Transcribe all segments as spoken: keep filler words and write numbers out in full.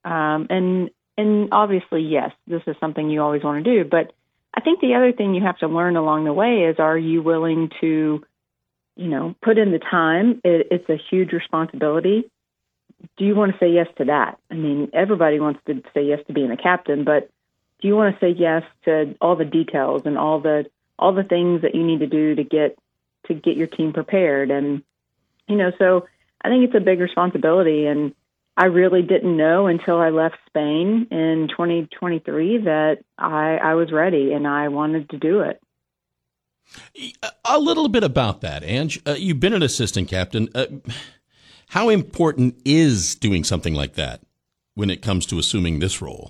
Um, and and obviously, yes, this is something you always want to do. But I think the other thing you have to learn along the way is, are you willing to, you know, put in the time? It, it's a huge responsibility. Do you want to say yes to that? I mean, everybody wants to say yes to being a captain, but do you want to say yes to all the details and all the all the things that you need to do to get to get your team prepared? And, you know, so I think it's a big responsibility. And I really didn't know until I left Spain in twenty twenty-three that I, I was ready and I wanted to do it. A little bit about that, Ange. Uh, you've been an assistant captain. Uh, how important is doing something like that when it comes to assuming this role?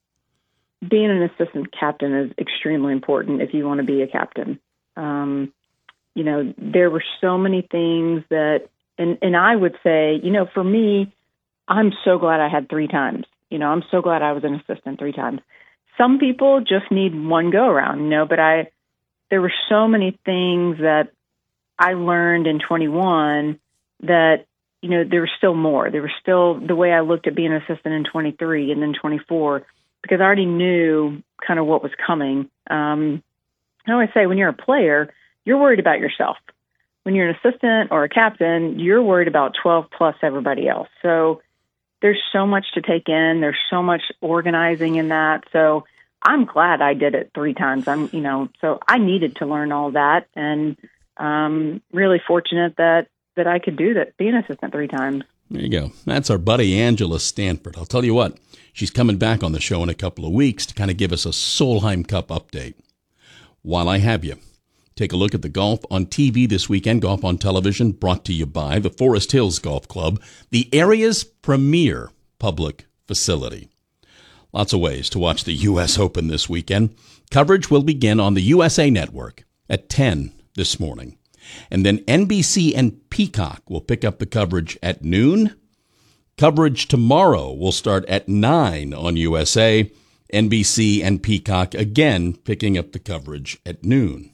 Being an assistant captain is extremely important if you want to be a captain. Um, you know, there were so many things that, and, and I would say, you know, for me, I'm so glad I had three times. You know, I'm so glad I was an assistant three times. Some people just need one go around, you know, but I, there were so many things that I learned in twenty-one that, you know, there was still more. There was still the way I looked at being an assistant in twenty-three and then twenty-four, because I already knew kind of what was coming. Um, I always say, when you're a player, you're worried about yourself. When you're an assistant or a captain, you're worried about twelve plus everybody else. So there's so much to take in. There's so much organizing in that. So I'm glad I did it three times. I'm, you know, so I needed to learn all that, and um, really fortunate that, that I could do that, be an assistant three times. There you go. That's our buddy, Angela Stanford. I'll tell you what, she's coming back on the show in a couple of weeks to kind of give us a Solheim Cup update. While I have you, take a look at the golf on T V this weekend. Golf on Television, brought to you by the Forest Hills Golf Club, the area's premier public facility. Lots of ways to watch the U S Open this weekend. Coverage will begin on the U S A Network at ten this morning. And then N B C and Peacock will pick up the coverage at noon. Coverage tomorrow will start at nine on U S A. N B C and Peacock again picking up the coverage at noon.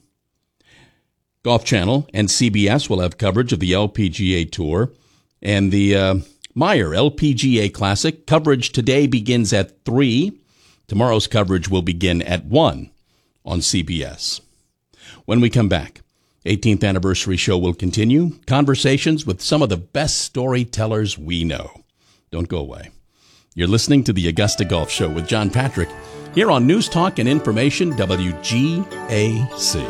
Golf Channel and C B S will have coverage of the L P G A Tour and the uh, Meyer L P G A Classic. Coverage today begins at three. Tomorrow's coverage will begin at one on C B S. When we come back, eighteenth anniversary show will continue. Conversations with some of the best storytellers we know. Don't go away. You're listening to the Augusta Golf Show with John Patrick here on News Talk and Information W G A C.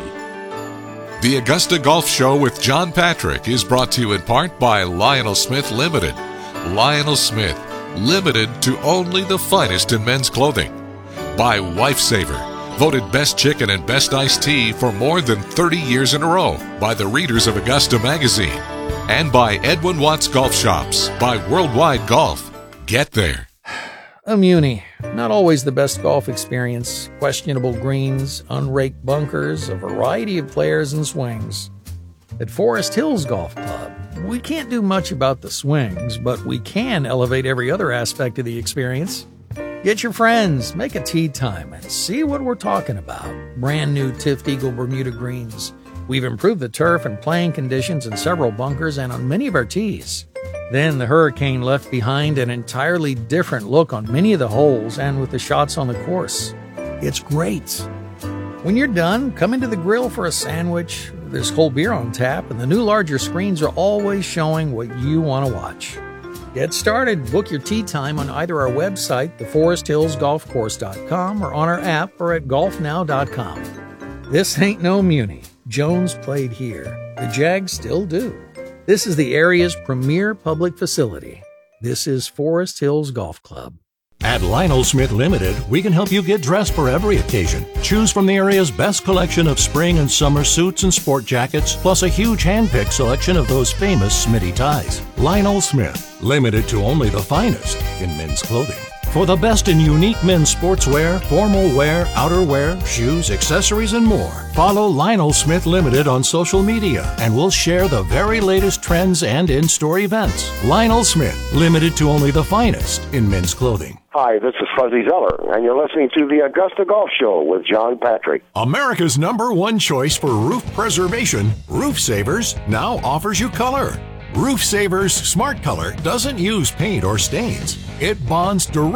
The Augusta Golf Show with John Patrick is brought to you in part by Lionel Smith Limited. Lionel Smith, limited to only the finest in men's clothing. By Lifesaver, voted best chicken and best iced tea for more than thirty years in a row by the readers of Augusta Magazine. And by Edwin Watts Golf Shops, by Worldwide Golf. Get there. A Muni. Not always the best golf experience. Questionable greens, unraked bunkers, a variety of players and swings. At Forest Hills Golf Club, we can't do much about the swings, but we can elevate every other aspect of the experience. Get your friends, make a tee time, and see what we're talking about. Brand new Tift Eagle Bermuda greens. We've improved the turf and playing conditions in several bunkers and on many of our tees. Then the hurricane left behind an entirely different look on many of the holes and with the shots on the course. It's great. When you're done, come into the grill for a sandwich. There's cold beer on tap, and the new larger screens are always showing what you want to watch. Get started. Book your tee time on either our website, the forest hills golf course dot com, or on our app, or at golf now dot com. This ain't no Muni. Jones played here. The Jags still do. This is the area's premier public facility. This is Forest Hills Golf Club. At Lionel Smith Limited, we can help you get dressed for every occasion. Choose from the area's best collection of spring and summer suits and sport jackets, plus a huge hand-picked selection of those famous Smitty ties. Lionel Smith, limited to only the finest in men's clothing. For the best in unique men's sportswear, formal wear, outerwear, shoes, accessories, and more, follow Lionel Smith Limited on social media, and we'll share the very latest trends and in-store events. Lionel Smith, limited to only the finest in men's clothing. Hi, this is Fuzzy Zeller, and you're listening to the Augusta Golf Show with John Patrick. America's number one choice for roof preservation, Roof Savers, now offers you color. Roof Savers Smart Color doesn't use paint or stains. It bonds directly